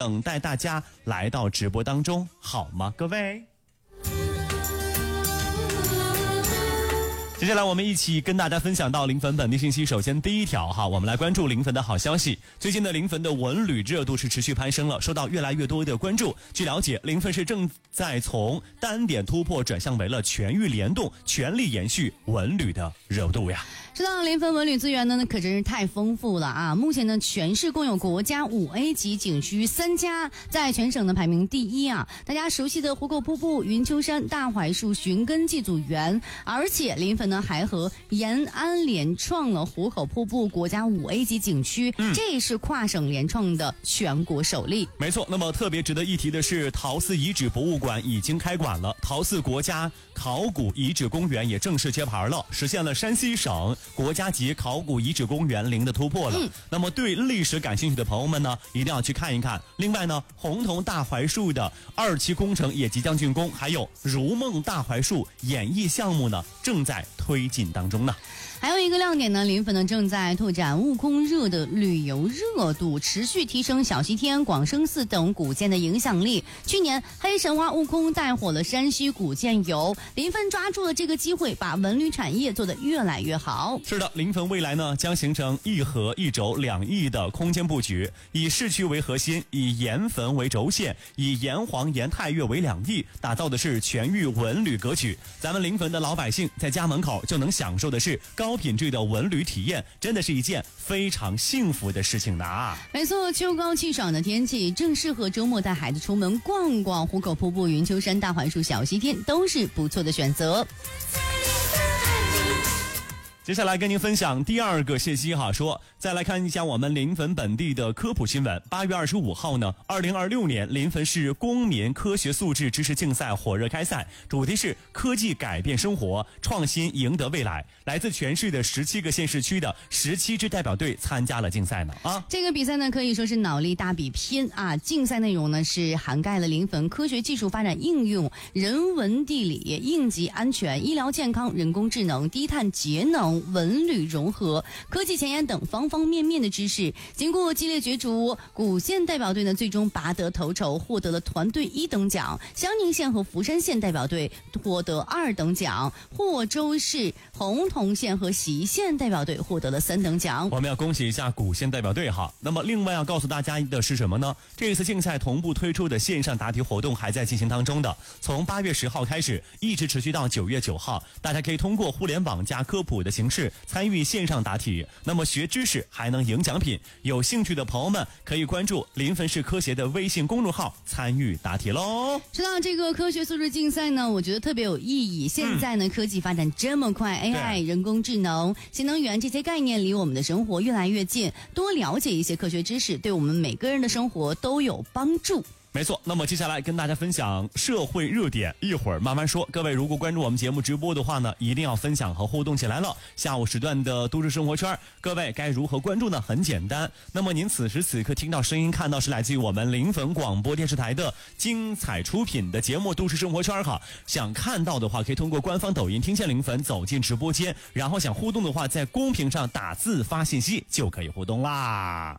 等待大家来到直播当中，好吗各位？接下来我们一起跟大家分享到临汾本地信息。首先第一条哈，我们来关注临汾的好消息。最近的临汾的文旅热度是持续攀升了，受到越来越多的关注。据了解，临汾市正在从单点突破转向为了全域联动，全力延续文旅的热度呀。 说到临汾文旅资源呢，可真是太丰富了啊！目前呢，全市共有国家5A 级景区3家，在全省的排名第1啊。大家熟悉的壶口瀑布、云丘山、大槐树寻根祭祖园，而且临汾呢还和延安联创了壶口瀑布国家5A 级景区，这是跨省联创的全国首例。 没错，那么特别值得一提的是，陶寺遗址博物馆已经开馆了，陶寺国家考古遗址公园也正式揭牌了，实现了山西省国家级考古遗址公园0的突破了。那么对历史感兴趣的朋友们呢，一定要去看一看。另外呢，红桐大槐树的2期工程也即将竣工，还有如梦大槐树演艺项目呢正在推进当中呢。 还有一个亮点呢，临汾呢正在拓展悟空热的旅游热度，持续提升小西天、广生寺等古建的影响力。去年黑神话悟空带火了山西古建游，临汾抓住了这个机会，把文旅产业做得越来越好。 是的，临汾未来呢将形成一河一轴2翼的空间布局，以市区为核心，以盐汾为轴线，以炎黄沿太岳为2翼，打造的是全域文旅格局。咱们临汾的老百姓在家门口就能享受的是高品质的文旅体验，真的是一件非常幸福的事情的啊！ 没错，秋高气爽的天气正适合周末带孩子出门逛逛，壶口瀑布、云丘山、大槐树、小西天都是不错的选择。 接下来跟您分享第2个信息哈，说再来看一下我们临汾本地的科普新闻。8月25号呢，2026年临汾市公民科学素质知识竞赛火热开赛，主题是科技改变生活，创新赢得未来。来自全市的17个县市区的17支代表队参加了竞赛呢啊。 这个比赛呢可以说是脑力大比拼啊！竞赛内容呢是涵盖了临汾科学技术发展应用、人文地理、应急安全、医疗健康、人工智能、低碳节能、文旅融合、科技前沿等方方面面的知识。经过激烈角逐，古县代表队呢最终拔得头筹，获得了团队1等奖；襄宁县和福山县代表队获得2等奖；霍州市、洪桐县和喜县代表队获得了3等奖。 我们要恭喜一下古县代表队哈。那么另外要告诉大家的是什么呢？这一次竞赛同步推出的线上答题活动还在进行当中的，从8月10号开始，一直持续到9月9号，大家可以通过互联网加科普的形式参与线上答题，那么学知识还能赢奖品。有兴趣的朋友们可以关注临汾市科协的微信公众号参与答题喽。 说到这个科学素质竞赛呢，我觉得特别有意义。现在呢，科技发展这么快，AI、人工智能、新能源这些概念离我们的生活越来越近，多了解一些科学知识，对我们每个人的生活都有帮助。 没错，那么接下来跟大家分享社会热点，一会儿慢慢说。各位如果关注我们节目直播的话呢，一定要分享和互动起来了。下午时段的都市生活圈，各位该如何关注呢？很简单，那么您此时此刻听到声音看到是来自于我们临汾广播电视台的精彩出品的节目都市生活圈哈。想看到的话可以通过官方抖音听见临汾走进直播间，然后想互动的话在公屏上打字发信息就可以互动啦。